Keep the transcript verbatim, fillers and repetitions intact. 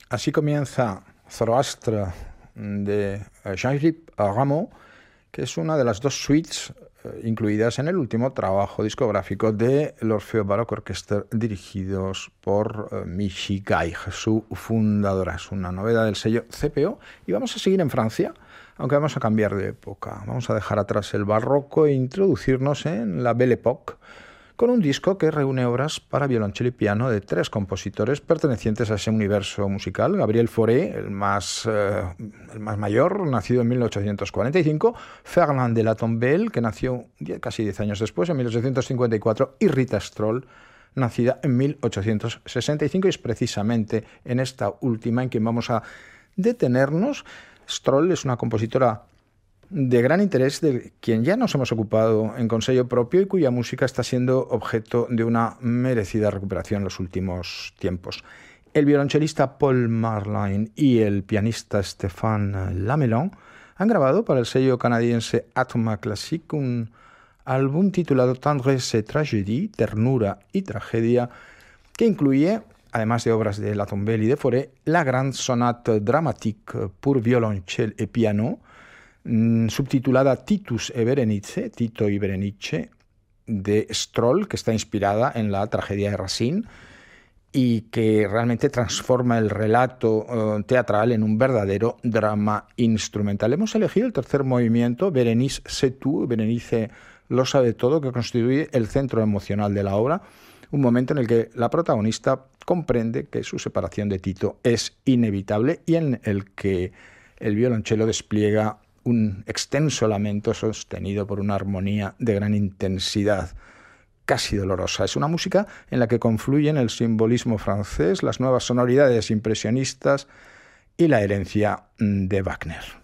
Así comienza Zoroastre de Jean-Philippe Rameau, que es una de las dos suites eh, incluidas en el último trabajo discográfico de l'Orfeo Baroque Orchestra, dirigidos por eh, Michi Gaig, su fundadora. Es una novedad del sello C P O. Y vamos a seguir en Francia, aunque vamos a cambiar de época. Vamos a dejar atrás el barroco e introducirnos en la Belle Époque, con un disco que reúne obras para violonchelo y piano de tres compositores pertenecientes a ese universo musical. Gabriel Fauré, el más, eh, el más mayor, nacido en mil ochocientos cuarenta y cinco, Fernand de la Tombelle, que nació casi diez años después, en mil ochocientos cincuenta y cuatro, y Rita Stroll, nacida en mil ochocientos sesenta y cinco, y es precisamente en esta última en quien vamos a detenernos. Stroll es una compositora de gran interés, de quien ya nos hemos ocupado en Consello Propio y cuya música está siendo objeto de una merecida recuperación en los últimos tiempos. El violonchelista Paul Marline y el pianista Stéphane Lamelon han grabado para el sello canadiense Atma Classique un álbum titulado Tendresse et Tragédie, Ternura y Tragedia, que incluye, además de obras de La Tombelle y de Fauré, la Grande Sonate Dramatique pour violoncelle et piano, subtitulada Titus e Berenice, Tito y Berenice, de Stroll, que está inspirada en la tragedia de Racine y que realmente transforma el relato uh, teatral en un verdadero drama instrumental. Hemos elegido el tercer movimiento, Berenice c'est tout, Berenice lo sabe todo, que constituye el centro emocional de la obra, un momento en el que la protagonista comprende que su separación de Tito es inevitable y en el que el violonchelo despliega un extenso lamento sostenido por una armonía de gran intensidad, casi dolorosa. Es una música en la que confluyen el simbolismo francés, las nuevas sonoridades impresionistas y la herencia de Wagner.